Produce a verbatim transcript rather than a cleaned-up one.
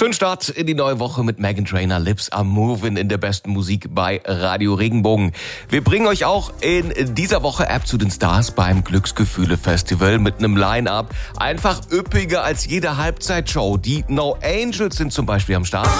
Schönen Start in die neue Woche mit Meghan Trainor, Lips Are Moving in der besten Musik bei Radio Regenbogen. Wir bringen euch auch in dieser Woche App zu den Stars beim Glücksgefühle-Festival mit einem Line-Up einfach üppiger als jede Halbzeitshow. Die No Angels sind zum Beispiel am Start.